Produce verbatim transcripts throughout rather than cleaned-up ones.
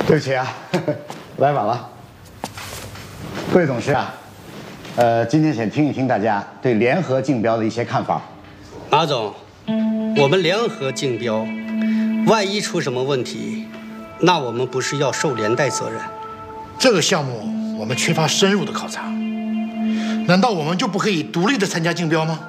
对不起啊，呵呵来晚了。桂董事啊，呃，今天想听一听大家对联合竞标的一些看法。 马总，我们联合竞标，万一出什么问题，那我们不是要受连带责任？ 这个项目我们缺乏深入的考察，难道我们就不可以独立的参加竞标吗？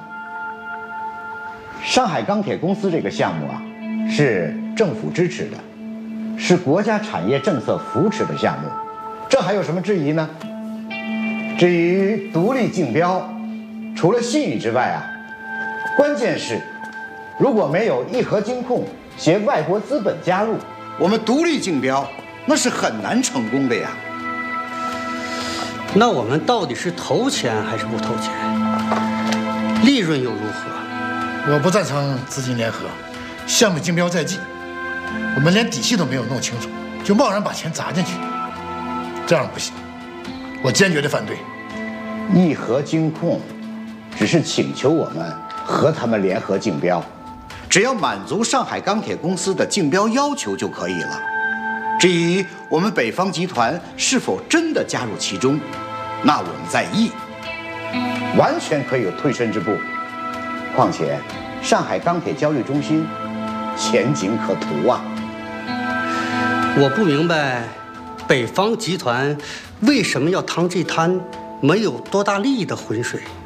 上海钢铁公司这个项目啊，是政府支持的，是国家产业政策扶持的项目，这还有什么质疑呢？至于独立竞标，除了信誉之外啊，关键是如果没有义和金控携外国资本加入，我们独立竞标那是很难成功的呀。 那我们到底是投钱还是不投钱？利润又如何？ 我不赞成资金联合，项目竞标在即，我们连底细都没有弄清楚，就贸然把钱砸进去，这样不行，我坚决的反对。 义和金控只是请求我们和他们联合竞标，只要满足上海钢铁公司的竞标要求就可以了。至于我们北方集团是否真的加入其中，那我们在意，完全可以有退身之步。况且，上海钢铁交易中心前景可图啊！ 我不明白，北方集团为什么要趟这滩没有多大利益的浑水？